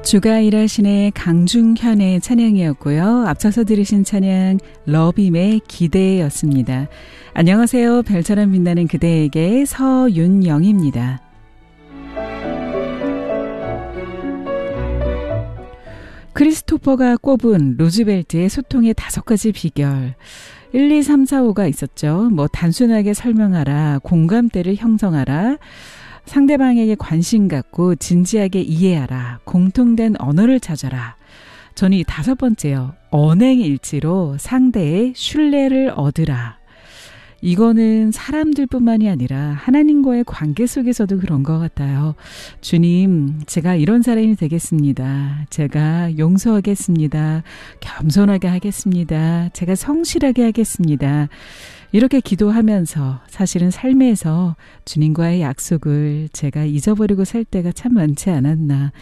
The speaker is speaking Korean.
주가 일하신의 강중현의 찬양이었고요. 앞서서 들으신 찬양 러빔의 기대였습니다. 안녕하세요. 별처럼 빛나는 그대에게 서윤영입니다. 크리스토퍼가 꼽은 루즈벨트의 소통의 5가지 비결. 1, 2, 3, 4, 5가 있었죠. 단순하게 설명하라, 공감대를 형성하라, 상대방에게 관심 갖고 진지하게 이해하라, 공통된 언어를 찾아라. 저는 이 5번째요. 언행일치로 상대의 신뢰를 얻으라. 이거는 사람들뿐만이 아니라 하나님과의 관계 속에서도 그런 것 같아요. 주님, 제가 이런 사람이 되겠습니다. 제가 용서하겠습니다. 겸손하게 하겠습니다. 제가 성실하게 하겠습니다. 이렇게 기도하면서 사실은 삶에서 주님과의 약속을 제가 잊어버리고 살 때가 참 많지 않았나